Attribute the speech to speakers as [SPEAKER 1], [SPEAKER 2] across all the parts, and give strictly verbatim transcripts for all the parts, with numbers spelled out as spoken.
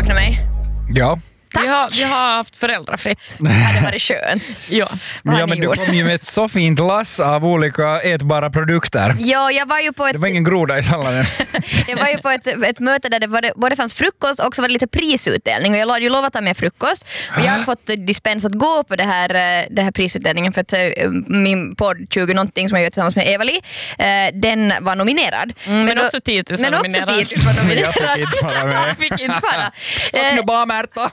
[SPEAKER 1] saknar mig?
[SPEAKER 2] Ja.
[SPEAKER 3] Vi har, vi har haft föräldrafritt.
[SPEAKER 1] Det hade varit skönt.
[SPEAKER 3] Ja.
[SPEAKER 1] Vad har
[SPEAKER 2] Ja,
[SPEAKER 1] ni
[SPEAKER 2] men du
[SPEAKER 1] gjort?
[SPEAKER 2] kom ju med ett så fint lass av olika ätbara produkter.
[SPEAKER 1] Ja, jag var ju på ett,
[SPEAKER 2] Det var ingen groda i salladen.
[SPEAKER 1] jag var ju på ett, ett möte där det var, både fanns frukost och så var det lite prisutdelning. Och jag hade ju lovat att ta med frukost. Och jag hade fått dispens att gå på det här, det här prisutdelningen för att äh, min podd tjugo någonting som jag gör tillsammans med Eva-Li, äh, den var nominerad.
[SPEAKER 3] Mm, men
[SPEAKER 1] då,
[SPEAKER 3] också tio tusen
[SPEAKER 1] Men också
[SPEAKER 3] nominerad.
[SPEAKER 1] tio tusen var
[SPEAKER 2] Men jag
[SPEAKER 1] nominerad.
[SPEAKER 2] fick inte vara med.
[SPEAKER 1] Jag fick inte vara.
[SPEAKER 2] Tack nu bara, Märta.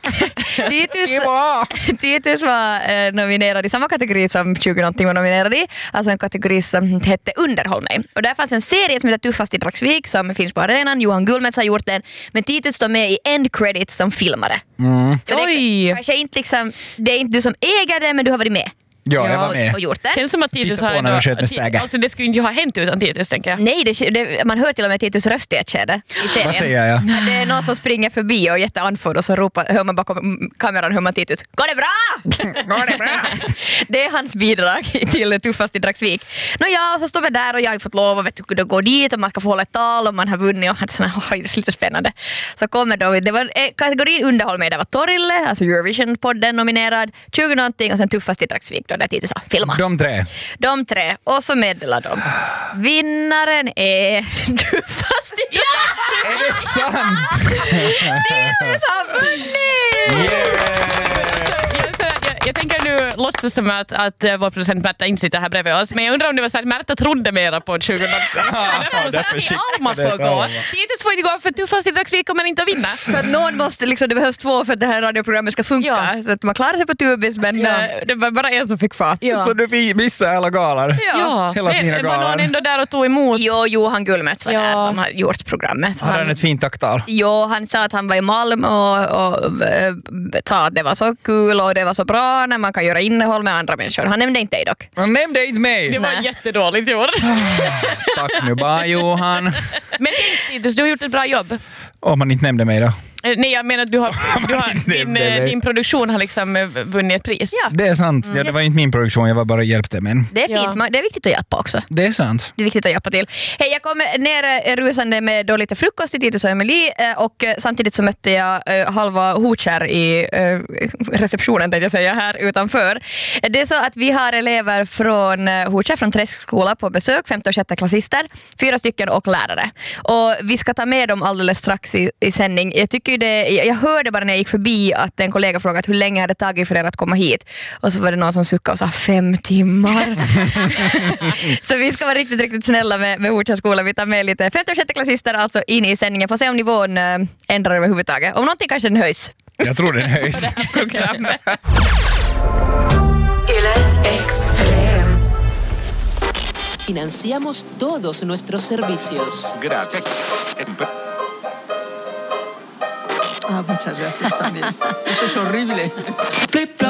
[SPEAKER 1] Titus var eh, nominerad i samma kategori som tjugo någonting var nominerad i. Alltså en kategori som hette Underhåll mig. Och där fanns en serie som heter Tuffast i Dragsvik som finns på arenan. Johan Gullmets har gjort den. Men Titus står med i end credits som filmare.
[SPEAKER 2] Mm.
[SPEAKER 1] Så det
[SPEAKER 3] Oj.
[SPEAKER 1] är, kanske inte liksom, det är inte du som äger det, men du har varit med.
[SPEAKER 2] Ja, jag var med.
[SPEAKER 1] Och, och gjort det.
[SPEAKER 3] Känns som att Titus
[SPEAKER 2] Titta på
[SPEAKER 3] har
[SPEAKER 2] när vi sköt med stäge.
[SPEAKER 3] alltså det skulle inte ju ha hänt utan Titus, tänker jag.
[SPEAKER 1] Nej, det, det, man hör till och med Titus röst i ett skede i serien.
[SPEAKER 2] Vad säger jag?
[SPEAKER 1] Det är någon som springer förbi och är jätteanförd och så ropar, hör man bakom kameran hör man Titus. Går det bra?
[SPEAKER 2] Går det bra?
[SPEAKER 1] Det är hans bidrag till Tuffast i Dragsvik. Nå ja, och så står vi där och jag har fått lov att vet du, gå dit och man ska få hålla ett tal och man har vunnit och såna, oh, det är lite spännande. Så kommer då, det var eh, kategorin Underhåll med, det var Torille, alltså Eurovision-podden nominerad, tjugo någonting och sen Tuffast i Dragsvik då, där Titus sa filma.
[SPEAKER 2] De tre.
[SPEAKER 1] De tre, och så meddelar de. Vinnaren är Tuffast i Dragsvik.
[SPEAKER 2] Är det sant?
[SPEAKER 1] Titus har vunnit!
[SPEAKER 3] Jag, jag tänker nu låtsas som att, att vår producent Märta inte sitter här bredvid oss, men jag undrar om det var så att Märta trodde mera på tjugo nolltio.
[SPEAKER 2] därför
[SPEAKER 3] Att
[SPEAKER 2] skickade
[SPEAKER 3] Alma
[SPEAKER 2] det
[SPEAKER 3] får
[SPEAKER 2] till
[SPEAKER 3] gå.
[SPEAKER 2] Alma.
[SPEAKER 3] Titus får inte gå för Tuffast i Dragsvik kommer inte att vinna.
[SPEAKER 1] För att någon måste, liksom, det behövs två för att det här radioprogrammet ska funka.
[SPEAKER 3] Ja.
[SPEAKER 1] Så att man klarar sig på tubis, men
[SPEAKER 3] Ja.
[SPEAKER 1] eh, det var bara en som fick få.
[SPEAKER 3] Ja.
[SPEAKER 2] Så du missade alla galor?
[SPEAKER 3] Ja,
[SPEAKER 2] Hela fina
[SPEAKER 3] det var någon
[SPEAKER 2] galan.
[SPEAKER 3] ändå där och tog emot.
[SPEAKER 1] Jo, Johan Gullmets var
[SPEAKER 3] Ja.
[SPEAKER 1] där som har gjort programmet. Så
[SPEAKER 2] Hade han ett fint tacktal?
[SPEAKER 1] Jo, han sa att han var i Malmö och, och äh, sa att det var så kul och det var så bra när man kan göra innehåll med andra människor. Han nämnde inte dig dock.
[SPEAKER 2] Han nämnde inte mig.
[SPEAKER 3] Det var
[SPEAKER 1] Nej.
[SPEAKER 3] jättedåligt gjort.
[SPEAKER 2] Tack nu bara, Johan.
[SPEAKER 3] Men tänk, Titus, du har gjort ett bra jobb.
[SPEAKER 2] Om man inte nämnde mig då.
[SPEAKER 3] Eh, Nej, jag menar att du har, du har, din,
[SPEAKER 2] Nej,
[SPEAKER 3] eh,
[SPEAKER 2] nej.
[SPEAKER 3] din produktion har liksom eh, vunnit ett pris.
[SPEAKER 1] Ja.
[SPEAKER 2] Det är sant. Ja, det var inte min produktion, jag var bara hjälpte. Men
[SPEAKER 1] Det är fint,
[SPEAKER 3] Ja.
[SPEAKER 1] man- det är viktigt att hjälpa också.
[SPEAKER 2] det är sant.
[SPEAKER 1] Det är viktigt att hjälpa till. Hej, jag kom ner eh, rusande med då lite frukost till Titus och Emily eh, och eh, samtidigt så mötte jag eh, halva Hotskär i eh, receptionen, tänkte jag säga, här utanför. Det är så att vi har elever från eh, Hotskär, från Träskskola på besök, femte och sjätte klassister, fyra stycken och lärare. Och vi ska ta med dem alldeles strax i, i sändning. Jag tycker det, jag jag hörde bara när jag gick förbi att en kollega frågade hur länge hade det tagit för er att komma hit. Och så var det någon som suckade och sa fem timmar. Så vi ska vara riktigt, riktigt snälla med, med Hotskärskolan. Vi tar med lite femte och sjätte klassister alltså in i sändningen. Får se om nivån äh, ändrar överhuvudtaget. Om någonting kanske den höjs.
[SPEAKER 2] Jag tror den höjs.
[SPEAKER 3] Programmet.
[SPEAKER 4] Yle Extrem.
[SPEAKER 5] Financiamos todos nuestros servicios.
[SPEAKER 6] Gracias.
[SPEAKER 7] Ah, muchas gracias también. Eso es horrible.
[SPEAKER 6] Flip